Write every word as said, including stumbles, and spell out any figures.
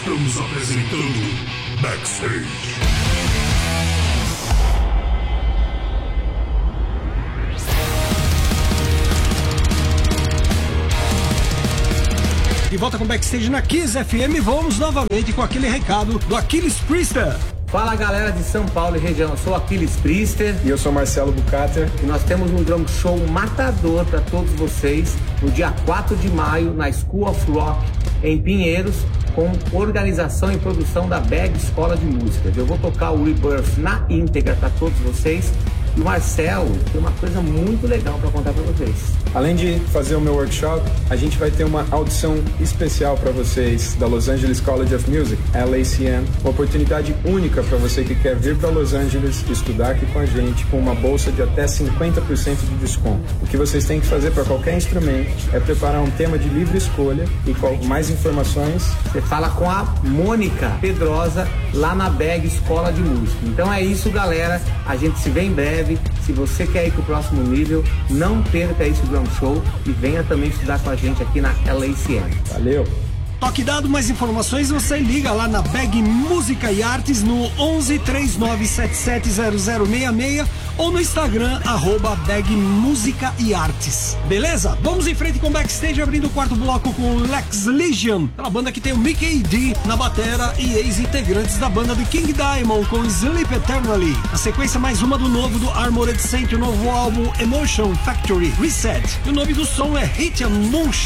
Estamos apresentando Backstage. De volta com Backstage na Kiss F M, vamos novamente com aquele recado do Aquiles Priester. Fala galera de São Paulo e região, eu sou Aquiles Priester. E eu sou Marcelo Bucater. E nós temos um drum show matador para todos vocês no dia quatro de maio na School of Rock em Pinheiros, com organização e produção da B E G Escola de Música. Eu vou tocar o Rebirth na íntegra para todos vocês. E o Marcelo tem uma coisa muito legal para contar para vocês. Além de fazer o meu workshop, a gente vai ter uma audição especial para vocês da Los Angeles College of Music, L A C M. Uma oportunidade única para você que quer vir para Los Angeles estudar aqui com a gente, com uma bolsa de até cinquenta por cento de desconto. O que vocês têm que fazer para qualquer instrumento é preparar um tema de livre escolha e com mais informações você fala com a Mônica Pedrosa lá na B E G Escola de Música. Então é isso, galera. A gente se vê em breve. Se você quer ir pro próximo nível, não perca esse drum show e venha também estudar com a gente aqui na L A C M. Valeu! Toque dado, mais informações você liga lá na B E G Música e Artes no onze, três nove sete sete, zero zero seis seis ou no Instagram, arroba B E G Música e Artes. Beleza? Vamos em frente com Backstage, abrindo o quarto bloco com Lex Legion, aquela banda que tem o Mickey D na batera e ex-integrantes da banda do King Diamond com Sleep Eternally. A sequência mais uma do novo do Armored Saint, o novo álbum Emotion Factory Reset. E o nome do som é Hit and Moonshine.